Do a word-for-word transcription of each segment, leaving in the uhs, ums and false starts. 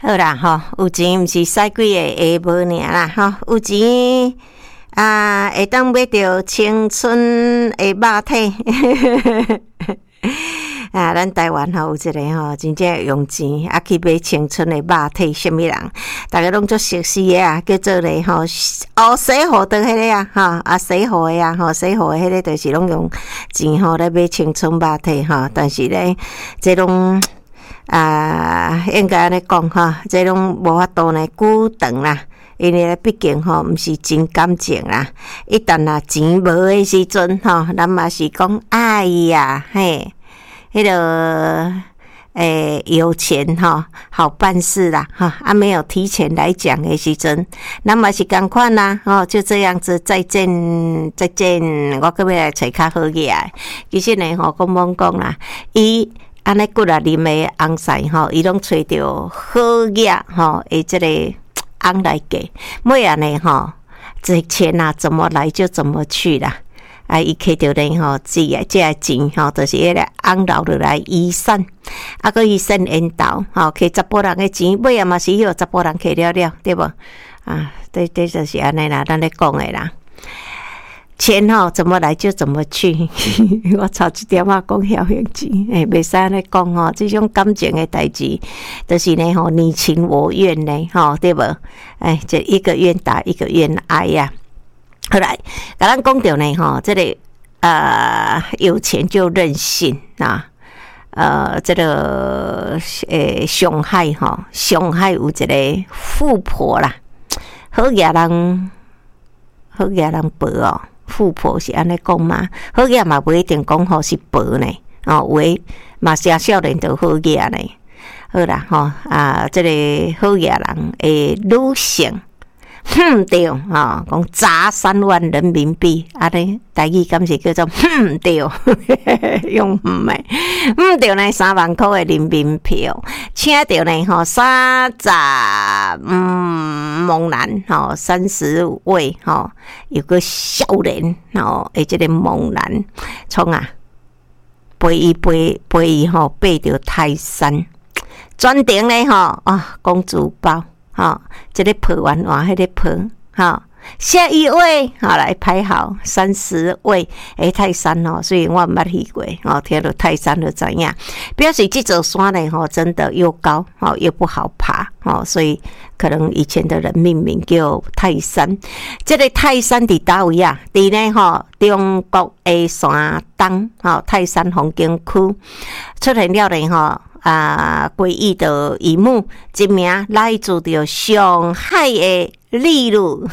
好啦吼，有钱毋是使几个下无尔啦吼，有钱啊会当买着青春的肉体。啊，咱台湾吼有一个吼，真正用钱啊去买青春的肉体，什么人？大家拢做熟悉的啊，叫做咧吼，哦，洗护的迄个啊，哈啊洗护的啊，吼洗护的迄个，就是拢用钱吼来买青春肉体哈。但是咧，这拢啊，应该安尼讲哈，这拢无法度呢久长啦。因为咧，毕竟吼，毋是真感情啦。一旦啊钱无的时阵吼，咱嘛是讲，哎呀，嘿。迄个诶，有钱哈，好办事啦哈，啊没有提前来讲的时阵，那么是同款啦，哦，就这样子，再见再见，我搁要来找较好嘢。其实呢，吼，讲懵讲啦，伊安尼骨力啉的红菜吼，伊拢找着好嘢吼，诶，这个红来给，每样呢吼，这钱啊怎么来就怎么去啦。啊，伊摕着咧吼，这个这个钱吼，就是迄个红留落来遗产，啊，个遗产引导吼，摕十甫人的钱，尾啊嘛是迄个十甫人摕了了，对无？啊，对对，就是安尼啦，咱咧讲的啦。钱吼怎么来就怎么去，我操一点啊讲晓用钱，诶，袂使安尼讲吼，这种感情的代志，就是呢吼，你情我愿呢，吼，对无？哎，这一个愿打一个愿挨呀。后来，甲咱讲到呢，吼，这个呃，有钱就任性啊，呃，这个诶，上海吼，上海有一个富婆啦，好野人，好野人婆哦，富婆是安尼讲嘛，好野嘛不一定讲吼是婆呢，哦，有诶嘛是少年就好野呢，好啦，吼啊，这个好野人诶，女性。哼对吼，讲砸三万人民币，安尼台语敢是叫做哼对，用哼诶，哼对呢三万块的人民票，请到呢吼三十嗯猛男吼三十位吼，有个少年吼，诶，这个猛男从啊陪伊陪陪伊吼爬到泰山，专程呢吼啊公主抱。好、哦，这个破完完，迄个破，好，下一位，好来排好三十位，诶，泰山哦，虽然我捌去过，哦，听到泰山就知影，表示这座山呢，吼，真的又高，哦，又不好爬，哦，所以可能以前的人命名叫泰山。这个泰山伫倒位啊？伫呢，吼，中国的山东，吼，泰山风景区出现了呢，吼。啊，诡异的一幕，一名来自着上海的丽女，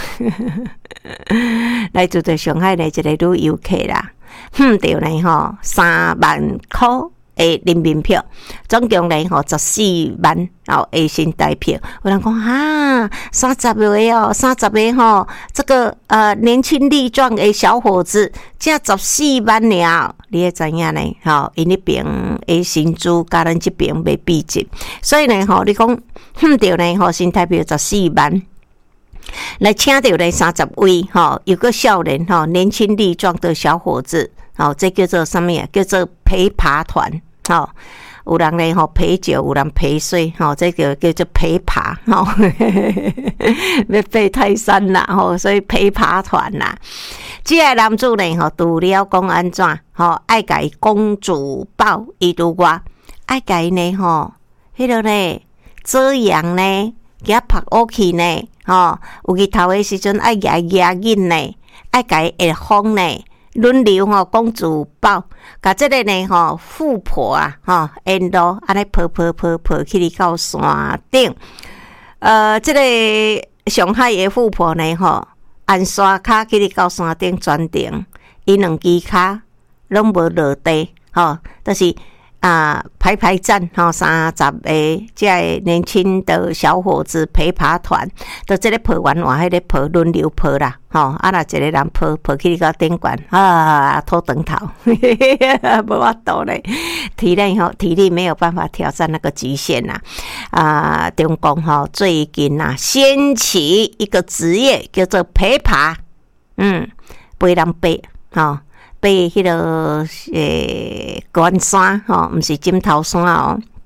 来自着上海的一个旅游客啦，哼，对呢吼，三万块的人民票，总共呢吼十四万哦的新台票。有人讲啊，三十个哦，三十个吼，这个呃年轻力壮的小伙子，才十四万了。你会知影呢？吼，因迄边诶薪资甲咱这边袂比值，所以呢，吼，你讲哼着呢，吼，新台币十四万，来请到呢三十位，吼，有个少年，吼，年轻力壮的小伙子，吼，这叫做什么呀？叫做陪爬团，吼。有人呢吼陪酒，有人陪睡，吼，这个叫做陪爬，吼，要爬泰山啦，吼，所以陪爬团啦。这个男主呢，吼，除了讲安怎，吼，爱甲伊公主抱，伊拄我爱甲伊呢，吼，迄个呢，遮阳呢，给他拍乌去呢，吼，有日头的时阵爱压压紧呢，爱甲伊下风呢。轮流吼，公主抱，甲这个呢吼，富婆啊，吼，沿路安尼跑跑跑跑去哩到山顶。呃，这个上海的富婆呢吼，按山骹去哩到山顶转顶，伊两支骹拢无落地，吼，就是啊排排站吼，三十个这个年轻的小伙子陪爬团，到这个跑完完，迄个跑轮流跑啦，吼，啊若一个人跑跑去到顶悬啊，拖长头，无法度咧，体力吼，体力没有办法挑战那个极限呐，啊，中共吼最近呐掀起一个职业叫做陪爬，嗯，陪人爬，吼。爬迄个诶高山吼，毋是枕头山哦，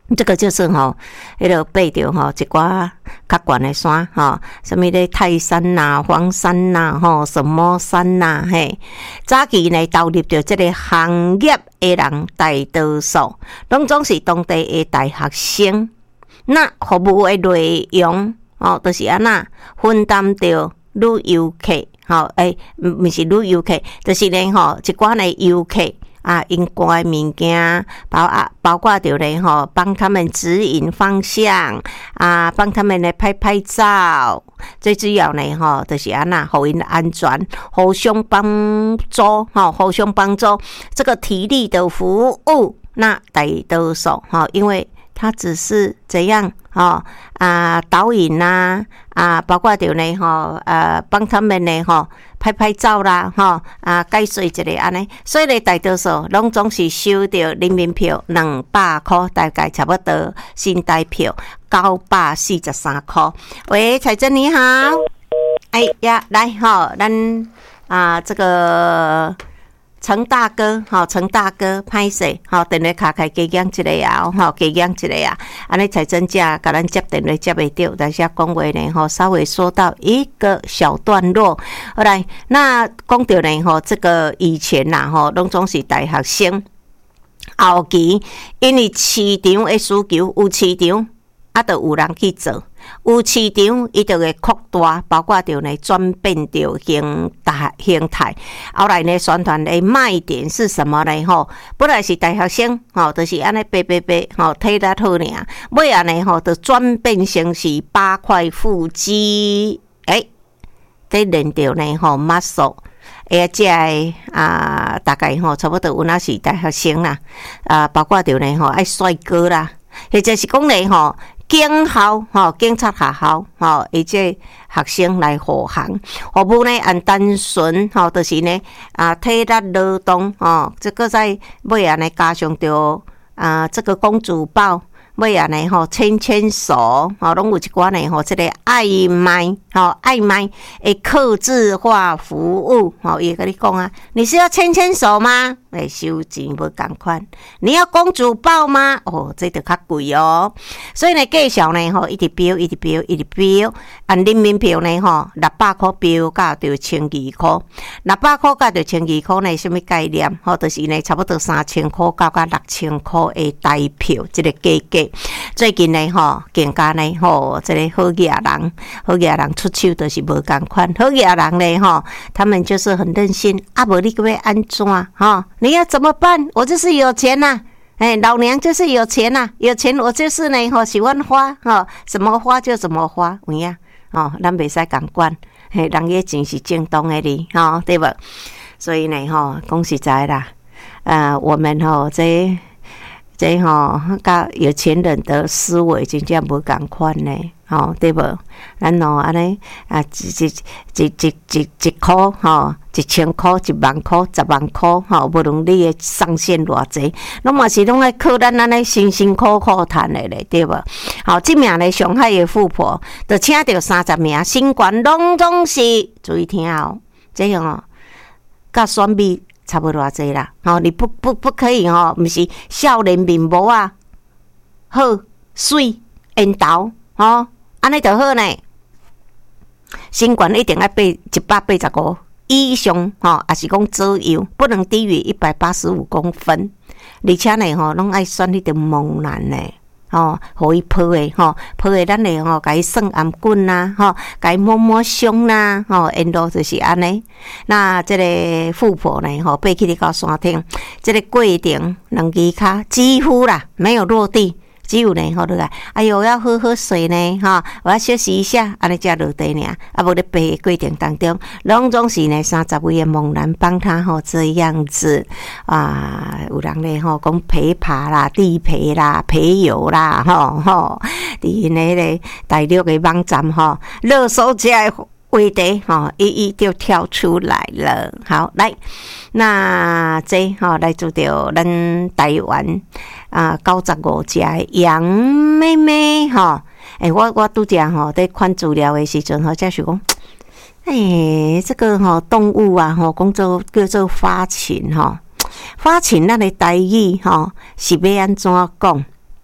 这个就是吼，迄个爬着吼一寡较悬的山吼，什么咧泰山呐、黄山呐、吼什么山呐，嘿，早期呢投入着这个行业的人，大多数拢总是当地的大学生。那服务的内容哦，就是安那分担着旅游客，吼，诶，毋是旅游客，就是咧吼一寡的游客。啊，因挂的物件，包啊包括着咧吼，帮他们指引方向啊，帮他们来拍拍照。最主要呢吼，就是安那，互因安全，互相帮助，吼，互相帮助。这个体力的服务，那大多数吼，因为他只是怎样吼啊导引呐啊，包括着呢吼呃帮他们呢吼。拍拍照啦，吼啊，解说一下安尼，所以咧大多数拢总是收到人民票两百块，大概差不多新台票九百四十三块。喂，彩珍你好，哎呀，来吼，咱啊这个陈大哥，吼陈大哥，歹势，吼电话卡开加讲一个啊，吼加讲一个啊，安尼彩珍姐甲咱接电话接袂到，但是讲话呢，吼稍微说到一个小段落。好来，那讲到呢，吼这个以前呐，吼拢总是大学生，后期因为市场的需求有市场，啊，就有人去做。有市场，伊就会扩大，包括着呢转变着形态形态。后来呢，宣传的卖点是什么呢？吼，本来是大学生，吼，就是安尼白白白，吼，体力好尔。尾啊呢，吼，就转变成是八块腹肌，诶，在练着呢，吼，muscle。而且啊，大概吼差不多有那是大学生啦，啊，包括着呢，吼，爱帅哥啦，或者是讲呢，吼。警校吼，警察学校吼，而且学生来护航，服务呢按单纯吼，就是呢啊体力劳动吼，这个在尾啊呢加上着啊这个公主抱。尾啊呢吼牵牵手吼，拢有一寡呢吼，这个爱麦吼爱麦诶，客制化服务吼，伊跟你讲啊，你是要牵牵手吗？诶，收钱无共款。你要公主抱吗？哦，这就较贵哦。所以呢，介绍呢吼，一直标，一直标，一直标。按人民票呢吼，六百块标价就千二块，六百块价就千二块呢，什么概念？吼，就是呢差不多三千块到到六千块的台票，这个价格。最近呢吼，更加呢吼，这个好野人，好野人出手就是无共款。好野人呢吼，他们就是很任性，啊无你个要安怎吼？你要怎么办？我就是有钱呐、啊，哎，老娘就是有钱呐、啊，有钱我就是呢吼，喜欢花吼，什么花就怎么花，有影哦，咱袂使共管，嘿，人个钱是正当的哩，吼，对无？所以呢吼，讲实在啦，呃，我们吼这。这吼，甲有钱人的思维真正无共款呢，吼，对无？咱吼安尼啊，一一一一一一箍吼，一千箍、一万箍、十万箍，吼，无论你的上限偌济，拢嘛是拢爱靠咱安尼辛辛苦苦赚的咧，对无？好，即名咧上海的富婆，就请着三十名新冠拢总是注意听哦，这样哦，甲选美。差不多偌济啦，吼、哦！你不不不可以吼，毋、哦、是少年面貌啊，好水缘投，吼，安尼就好呢。身高一定要八一百八十五以上，吼、哦，也是讲左右，不能低于一百八十五公分，而且呢，吼，拢爱选迄个猛男呢。吼，互伊抱诶，吼，抱诶，咱诶吼，甲伊算颔棍呐，吼，甲伊摸摸胸呐，吼，沿路就是安尼。那即个富婆呢，吼，爬去哩到山顶，即个过程两支骹几乎啦，没有落地。只有呢，吼落来，哎呦，要喝喝水呢，哈，我要休息一下，安尼才落地呢。啊，无咧爬的过程当中，拢总是呢三十位的猛男帮他吼这样子啊，有人咧吼讲陪爬啦、地陪啦、陪游啦，吼吼，伫呢个大陆的网站吼，热搜这话题吼，一一就跳出来了。好，来，那这吼来做到咱台湾。啊，九十五只杨妹妹吼，诶、欸，我我拄则吼在看资料的时阵吼，才想讲，诶、欸，这个吼动物啊吼，讲做叫做发情吼，发情咱的台语吼是要安怎讲？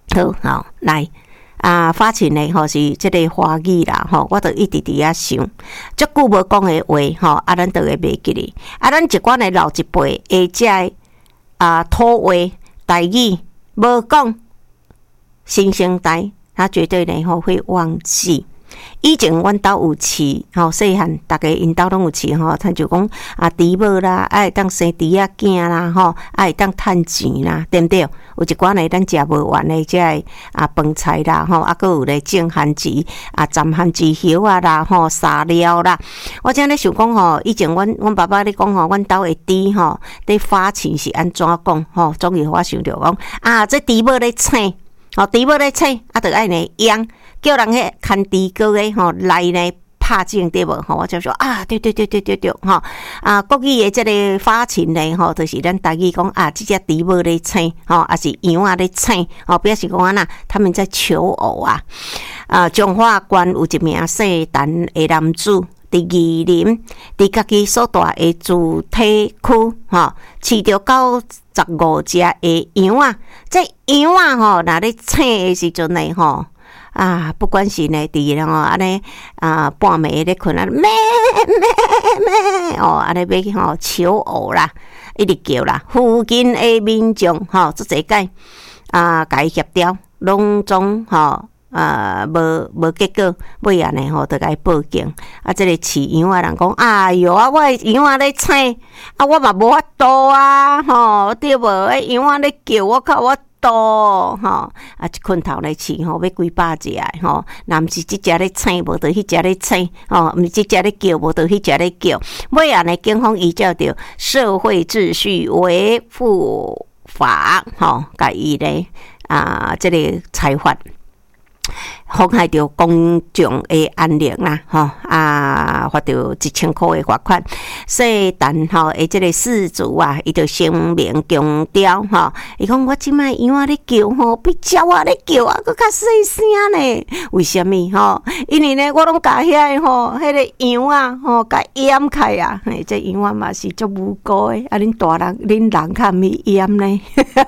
好，好来。啊，发情呢吼是即个花语啦吼，我著一直伫遐想，足久无讲诶话吼，啊，咱著会袂记哩。啊，咱一寡诶老一辈会遮诶啊土话台语无讲新生代，他绝对呢吼会忘记。以前阮兜有饲吼，细汉逐个因兜拢有饲吼，他就讲啊，猪母啦，啊会当生猪仔囝啦，吼，啊会当趁钱啦，对毋对？有一寡呢，咱食无完的，即个啊饭菜啦，吼，啊，佫有咧种番薯啊，浸番薯叶啊啦，吼，沙料啦。我正咧想讲吼，以前阮阮爸爸咧讲吼，阮兜的猪吼，咧发情是安怎讲吼？终于我想着讲啊，这猪母咧生，吼，猪母咧生，啊，着爱呢养。叫人迄看猪哥诶吼来呢拍镜对无吼，我就说啊，对对对对对对吼啊，国语诶即个发情呢吼，就是咱台语讲啊，即只猪母咧生吼，也是羊仔咧生吼，表示讲啊呐，他们在求偶啊啊，彰化县有一名姓陈诶男子。伫宜林，伫家己所住诶主体区，吼，饲着九十五只诶羊仔。这羊仔吼，若咧生诶时阵呢，吼啊，不管是呢，伫咧吼安尼啊，半暝咧困啊，咩咩咩哦，安尼要吼求偶啦，一直叫啦。附近诶民众吼，做侪解啊，甲伊协调，拢总吼。啊，无无结果，尾啊呢吼，就甲伊报警。啊，即、这个饲羊仔人讲，哎哟，啊，我羊仔咧生，啊，我嘛无法度啊，吼，对无？迄羊仔咧叫，我靠，我度吼，啊，一困头咧饲吼，要几百只吼，若毋是即只咧生，无着迄只咧生，吼，毋是即只咧叫，无着迄只咧叫。尾啊呢，警方依照着社会秩序维护法，吼，甲伊咧啊，即、这个裁罚。妨害到公众的安宁啦，吼啊，罚到一千块的罚款。说但吼，诶，即个事主啊，伊就声明强调，吼，伊讲我即摆羊仔咧叫吼，比鸟仔咧叫啊，佫较细声呢。为什么吼？因为呢，我拢甲遐吼，迄个羊啊，吼，甲掩开啊。嘿，这羊仔嘛是足无辜的，啊，恁大人，恁人较毋去掩呢？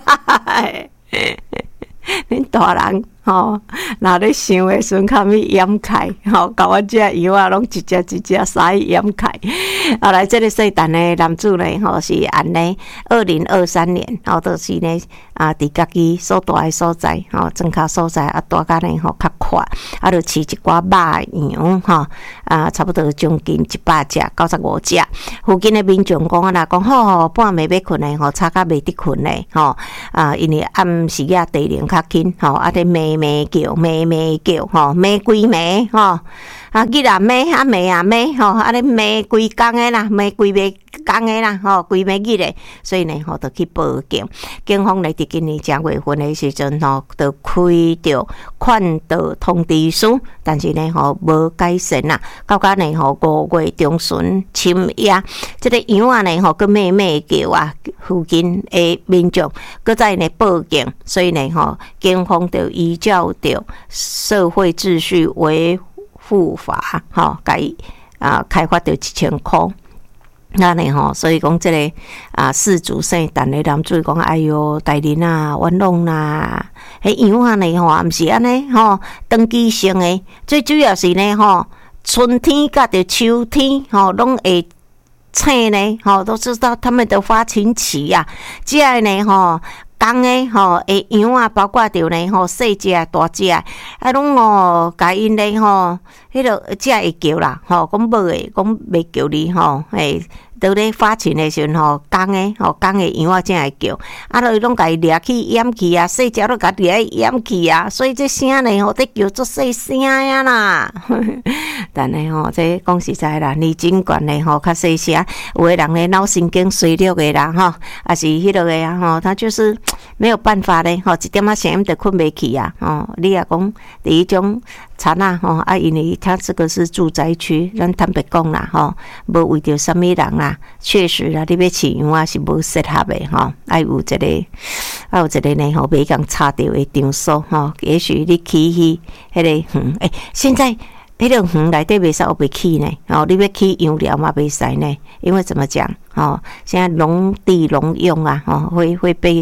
恁大人。吼，若咧想诶时阵，较咪掩盖，吼，甲我只羊仔拢一只一只使掩盖。后来，即个细陈诶男子呢，吼是安尼，二零二三年，吼，就是呢啊，伫家己所住诶所在，吼，庄脚所在啊，大家呢吼较快，啊，就饲一寡肉羊，吼啊，差不多将近一百只，九十五只。附近诶民众讲啊啦，讲好吼，半暝要困诶，吼，吵甲袂得困诶，吼啊，因为暗时啊，地灵较紧，吼啊，伫咩咩叫，咩咩叫，吼，咩规暝，吼，啊，日啊咩，啊暝啊暝，吼，啊咧咩规工诶啦，咩规暝工诶啦，吼，规暝日诶，所以呢，吼，就去报警。警方呢，伫今年正月份诶时阵，吼，就开着劝导通知书，但是呢，吼，无改善啦。到甲呢，吼，五月中旬深夜，即个羊仔呢，吼，佮咩咩叫啊，附近诶民众佮再呢报警，所以呢，吼，警方就依照着社会秩序维护法，吼，甲伊啊开发着一千块。那呢吼，所以讲即、这个啊，事主姓陈的男子讲，哎哟，大人啊，冤枉啦！迄羊仔呢吼，毋是安尼吼，登记性的，最主要是呢吼，春天甲着秋天吼，拢会生呢吼，都知道他们的发情期呀、啊，即个呢吼。公诶吼，诶羊啊，包括着呢吼，细只大只，啊，拢哦，甲因咧吼，迄落只会叫啦，吼，讲无诶，讲袂叫你吼，诶，倒咧发情诶时阵吼，公诶吼，公诶羊啊，才会叫，啊，落拢甲伊掠去掩去啊，细只拢甲掠去掩去啊，所以这声呢吼，得叫做细声呀啦。但呢吼，这讲实在啦，年真悬咧吼，较细声，有诶人咧脑神经衰弱诶啦吼，啊是迄落诶啊吼，他就是没有办法咧吼，一点仔声就困袂去啊，吼，你也讲第一种田啊吼，啊因为他这个是住宅区，咱坦白讲啦吼，无为着什么人啦，确实啦，你要饲羊啊是无适合诶吼，爱有一个，爱有一个呢吼，袂共插着诶场所吼，也许你起去迄个园，诶、欸，现在。迄个园内底袂使有袂起呢，哦，你要起养寮嘛袂使呢，因为怎么讲，哦，现在农地农用啊，哦，会会被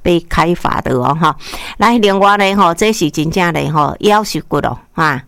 被开发的哦哈。来，另外呢吼，这是真正的吼夭寿骨哦哈。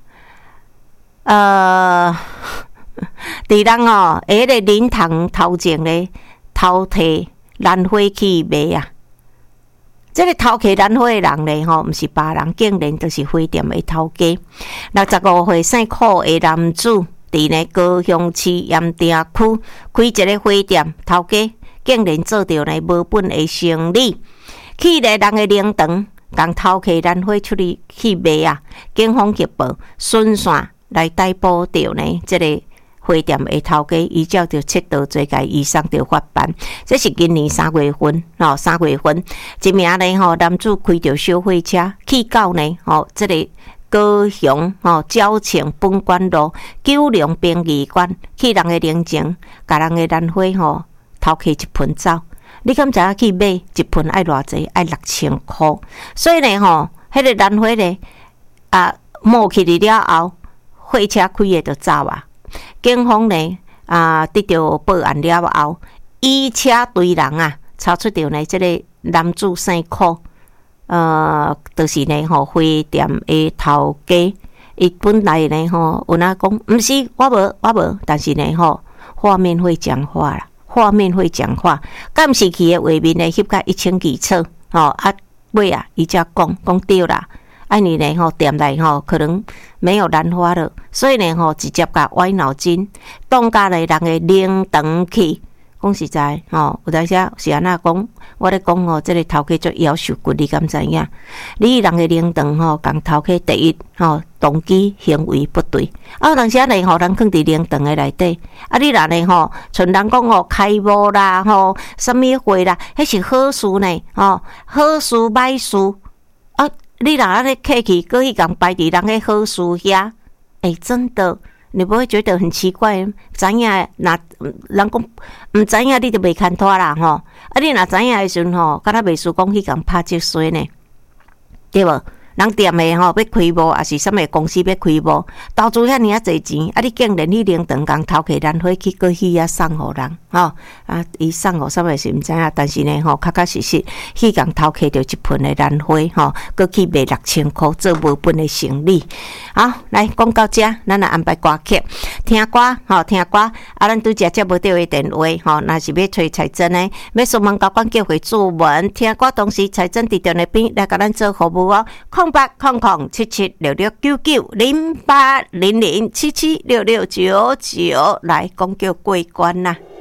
呃，伫人哦，迄个灵堂头前咧偷摕兰花去卖啊。这个偷摕兰花的人咧吼，毋是别人，竟然就是花店的头家。六十五岁姓柯的男子，伫呢高雄市盐埕区开一个花店，头家竟然做着呢无本的生意，去咧人的灵堂，共偷摕兰花出去去卖啊！警方接报，顺线来逮捕着呢，这个花店的头家，依照着窃盗罪该移送着法办。这是今年三月份，吼、哦、三月份，一名呢吼男子开着小货车去到呢，吼、哦、这个高雄吼礁庆本馆路九龙殡仪馆去人的灵前，甲人的兰花吼偷摕一盆走。你敢知影去买一盆爱偌济？爱六千箍。所以呢吼，迄、那个兰花呢啊摸起嚟了后，货车开的就走啊。警方呢啊，得到报案了后，以车追人啊，查出着呢，这个男子姓柯，呃，就是呢吼花店的头家。伊本来呢吼，有哪讲，毋是我无我无，但是呢吼，画面会讲话啦，画面会讲话。敢是去的画面呢，翕甲一清二楚，吼啊尾啊，伊才讲讲对啦。安尼呢吼，店内吼可能没有兰花了，所以呢吼直接甲歪脑筋，当家呢人的灵堂去。讲实在吼，有当时是安那讲，我咧讲吼，这个头家足夭寿骨，你敢知影？你人的灵堂吼，共头家第一吼动机行为不对，啊，有当时呢吼，人放伫灵堂的内底，啊，你若呢吼，像人讲吼开幕啦吼，什么会啦，迄是好事呢，吼，好事歹事啊。你若安尼客气，搁去共摆伫人诶好事遐，诶、欸，真的，你不会觉得很奇怪？知影若人讲毋知影，你就袂牵拖啦吼。啊，你若知影诶时阵吼，敢若袂输讲去共拍积水呢，对无？人店诶吼要开幕，也是什么公司要开幕，投资遐尼啊侪钱，啊，你竟然去灵堂共偷摕兰花去搁去遐送互人，吼啊，伊送互什么是毋知影，但是呢吼，确确实实去共偷摕着一盆诶兰花，吼，搁去卖六千箍，做无本诶生意。好，来讲到这，咱来安排歌曲，听歌，吼，听歌。啊，咱拄则接无到诶电话，吼，若是要找财政诶，要询问高管叫回主文，听歌同时财政伫电话边来甲咱做服务哦。空八空空七七六六九九零八零零七七六六九九，来讲叫过关啦。